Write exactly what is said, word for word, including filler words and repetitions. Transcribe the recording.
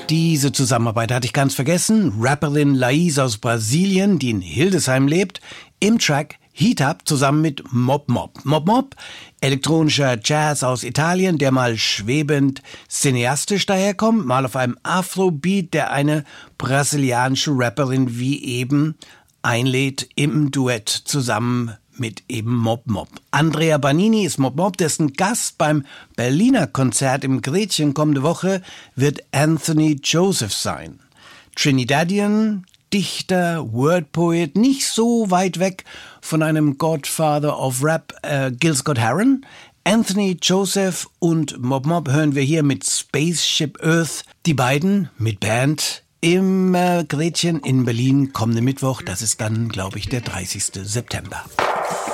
Diese Zusammenarbeit hatte ich ganz vergessen. Rapperin Laís aus Brasilien, die in Hildesheim lebt, im Track Heat Up zusammen mit Mob Mob. Mob Mob, elektronischer Jazz aus Italien, der mal schwebend cineastisch daherkommt, mal auf einem Afrobeat, der eine brasilianische Rapperin wie eben einlädt im Duett zusammen mit eben Mob Mob. Andrea Banini ist Mob Mob, dessen Gast beim Berliner Konzert im Gretchen kommende Woche wird Anthony Joseph sein. Trinidadian, Dichter, Wordpoet, nicht so weit weg von einem Godfather of Rap, äh, Gil Scott-Heron. Anthony Joseph und Mob Mob hören wir hier mit Spaceship Earth. Die beiden mit Band im äh, Gretchen in Berlin kommende Mittwoch. Das ist dann, glaube ich, der dreißigste September.